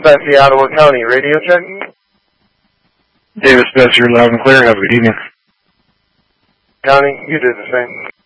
Bessie, Ottawa County, radio check. Davis Bessie, you're loud and clear. Have a good evening. County, you did the same.